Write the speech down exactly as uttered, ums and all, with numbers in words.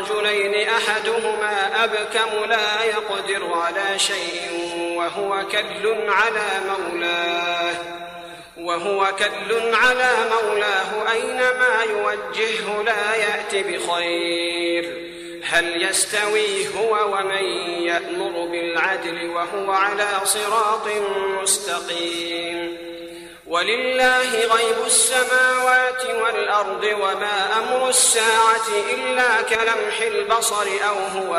رجلين أحدهما أبكم لا يقدر على شيء وهو كل على مولاه وهو كل على مولاه أينما يوجهه لا يأت بخير. هل يستوي هو ومن يأمر بالعدل وهو على صراط مستقيم؟ ولله غيب السماوات والأرض وما أمر الساعة إلا كلمح البصر أو هو